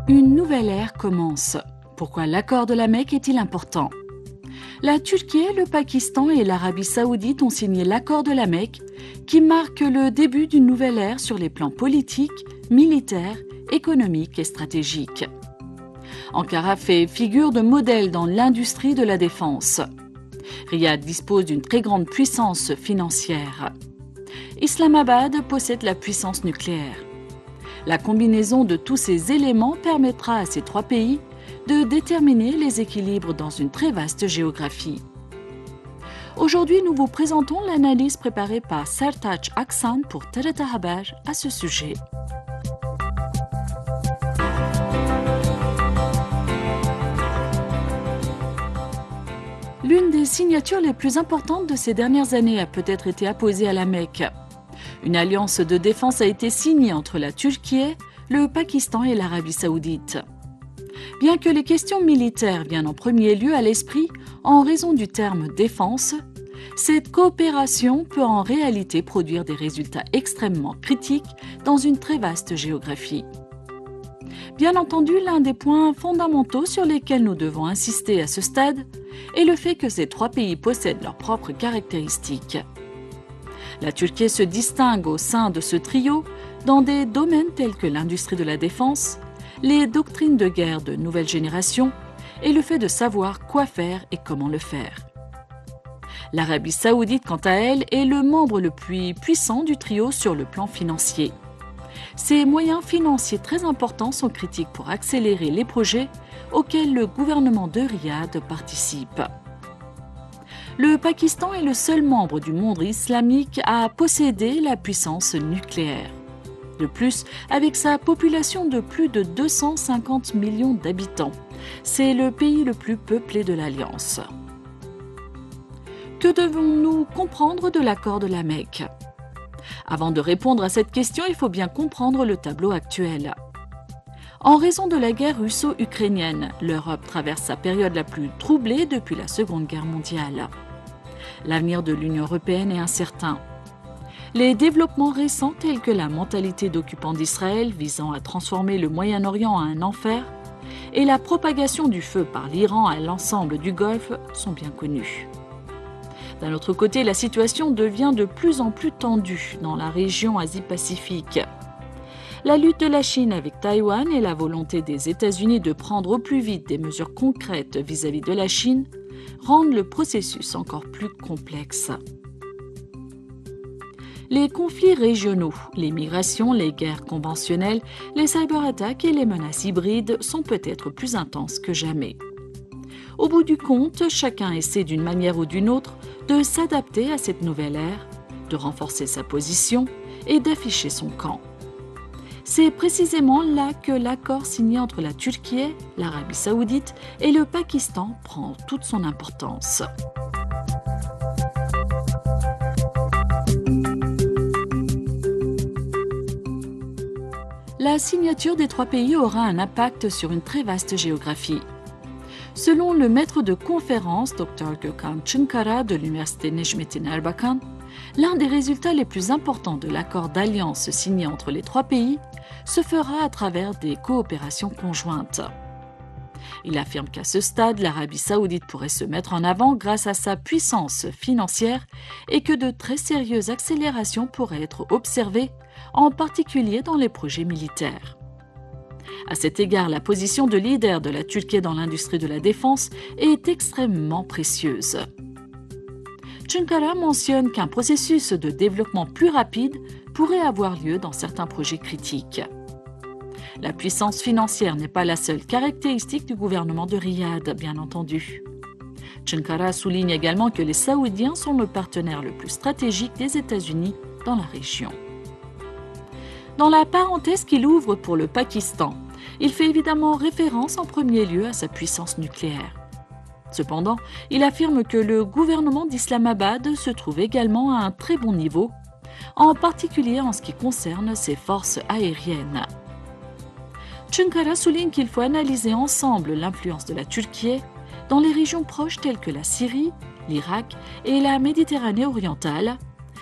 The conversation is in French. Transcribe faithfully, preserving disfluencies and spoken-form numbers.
Une nouvelle ère commence. Pourquoi l'accord de la Mecque est-il important? La Turquie, le Pakistan et l'Arabie saoudite ont signé l'accord de la Mecque qui marque le début d'une nouvelle ère sur les plans politiques, militaires, économiques et stratégiques. Ankara fait figure de modèle dans l'industrie de la défense. Riyad dispose d'une très grande puissance financière. Islamabad possède la puissance nucléaire. La combinaison de tous ces éléments permettra à ces trois pays de déterminer les équilibres dans une très vaste géographie. Aujourd'hui, nous vous présentons l'analyse préparée par Sertaç Aksan pour T R T Haber à ce sujet. L'une des signatures les plus importantes de ces dernières années a peut-être été apposée à la Mecque. Une alliance de défense a été signée entre la Turquie, le Pakistan et l'Arabie saoudite. Bien que les questions militaires viennent en premier lieu à l'esprit en raison du terme défense, cette coopération peut en réalité produire des résultats extrêmement critiques dans une très vaste géographie. Bien entendu, l'un des points fondamentaux sur lesquels nous devons insister à ce stade est le fait que ces trois pays possèdent leurs propres caractéristiques. La Turquie se distingue au sein de ce trio dans des domaines tels que l'industrie de la défense, les doctrines de guerre de nouvelle génération et le fait de savoir quoi faire et comment le faire. L'Arabie saoudite, quant à elle, est le membre le plus puissant du trio sur le plan financier. Ces moyens financiers très importants sont critiques pour accélérer les projets auxquels le gouvernement de Riyad participe. Le Pakistan est le seul membre du monde islamique à posséder la puissance nucléaire. De plus, avec sa population de plus de deux cent cinquante millions d'habitants, c'est le pays le plus peuplé de l'Alliance. Que devons-nous comprendre de l'accord de la Mecque? Avant de répondre à cette question, il faut bien comprendre le tableau actuel. En raison de la guerre russo-ukrainienne, l'Europe traverse sa période la plus troublée depuis la Seconde Guerre mondiale. L'avenir de l'Union européenne est incertain. Les développements récents tels que la mentalité d'occupant d'Israël visant à transformer le Moyen-Orient en un enfer et la propagation du feu par l'Iran à l'ensemble du Golfe sont bien connus. D'un autre côté, la situation devient de plus en plus tendue dans la région Asie-Pacifique. La lutte de la Chine avec Taïwan et la volonté des États-Unis de prendre au plus vite des mesures concrètes vis-à-vis de la Chine rendent le processus encore plus complexe. Les conflits régionaux, les migrations, les guerres conventionnelles, les cyberattaques et les menaces hybrides sont peut-être plus intenses que jamais. Au bout du compte, chacun essaie d'une manière ou d'une autre de s'adapter à cette nouvelle ère, de renforcer sa position et d'afficher son camp. C'est précisément là que l'accord signé entre la Turquie, l'Arabie saoudite et le Pakistan prend toute son importance. La signature des trois pays aura un impact sur une très vaste géographie. Selon le maître de conférence, docteur Gökhan Çankara de l'université Necmettin Erbakan, l'un des résultats les plus importants de l'accord d'alliance signé entre les trois pays se fera à travers des coopérations conjointes. Il affirme qu'à ce stade, l'Arabie saoudite pourrait se mettre en avant grâce à sa puissance financière et que de très sérieuses accélérations pourraient être observées, en particulier dans les projets militaires. À cet égard, la position de leader de la Turquie dans l'industrie de la défense est extrêmement précieuse. Çankara mentionne qu'un processus de développement plus rapide pourrait avoir lieu dans certains projets critiques. La puissance financière n'est pas la seule caractéristique du gouvernement de Riyad, bien entendu. Çankara souligne également que les Saoudiens sont le partenaire le plus stratégique des États-Unis dans la région. Dans la parenthèse qu'il ouvre pour le Pakistan, il fait évidemment référence en premier lieu à sa puissance nucléaire. Cependant, il affirme que le gouvernement d'Islamabad se trouve également à un très bon niveau, en particulier en ce qui concerne ses forces aériennes. Çankara souligne qu'il faut analyser ensemble l'influence de la Turquie dans les régions proches telles que la Syrie, l'Irak et la Méditerranée orientale,